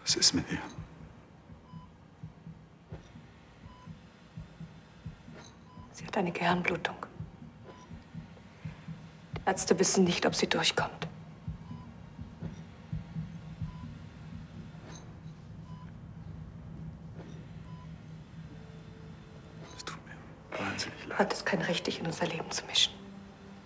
Was ist mit ihr? Sie hat eine Gehirnblutung. Die Ärzte wissen nicht, ob sie durchkommt. Es tut mir wahnsinnig leid. Hat es kein Recht, dich in unser Leben zu mischen.